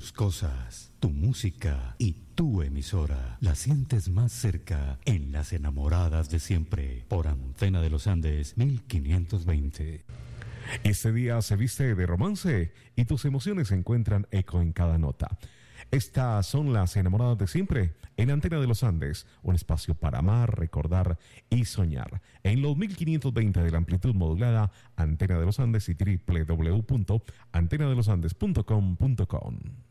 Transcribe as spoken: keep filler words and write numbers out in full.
Tus cosas, tu música y tu emisora la sientes más cerca en Las Enamoradas de Siempre por Antena de los Andes mil quinientos veinte. Este día se viste de romance y tus emociones encuentran eco en cada nota. Estas son Las Enamoradas de Siempre en Antena de los Andes, un espacio para amar, recordar y soñar. En los mil quinientos veinte de la amplitud modulada, Antena de los Andes y doble u doble u doble u punto antena de los andes punto com punto com.